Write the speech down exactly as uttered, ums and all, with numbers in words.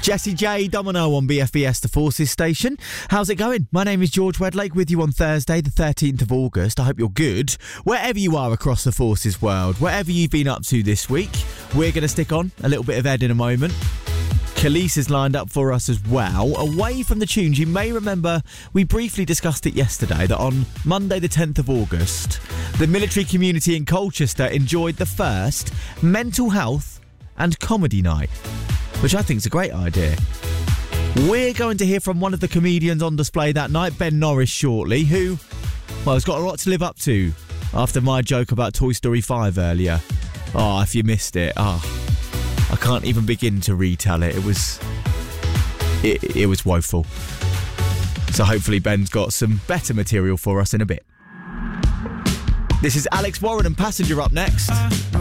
Jessie J, Domino on B F B S, the Forces station. How's it going? My name is George Wedlake with you on Thursday, the thirteenth of August. I hope you're good. Wherever you are across the Forces world, whatever you've been up to this week, we're going to stick on a little bit of Ed in a moment. Khalees is lined up for us as well. Away from the tunes, you may remember we briefly discussed it yesterday that on Monday the tenth of August, the military community in Colchester enjoyed the first mental health and comedy night, which I think is a great idea. We're going to hear from one of the comedians on display that night, Ben Norris, shortly, who, well, has got a lot to live up to after my joke about Toy Story five earlier. Oh, if you missed it, oh, I can't even begin to retell it. It was, it, it was woeful. So hopefully Ben's got some better material for us in a bit. This is Alex Warren and Passenger up next.